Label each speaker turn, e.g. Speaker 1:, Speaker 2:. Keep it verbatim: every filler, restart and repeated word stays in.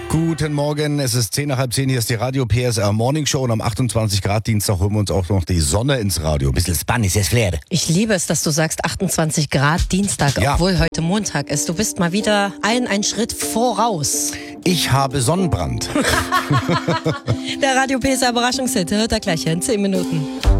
Speaker 1: Guten Morgen, es ist zehn nach halb zehn, hier ist die Radio P S R Morning Show und am achtundzwanzig Grad Dienstag holen wir uns auch noch die Sonne ins Radio. Ein bisschen Spanisch, jetzt Flair.
Speaker 2: Ich liebe es, dass du sagst achtundzwanzig Grad Dienstag,
Speaker 1: Ja.
Speaker 2: obwohl heute Montag ist. Du bist mal wieder allen einen Schritt voraus.
Speaker 1: Ich habe Sonnenbrand.
Speaker 2: Der Radio P S R Überraschungshit hört er gleich in zehn Minuten.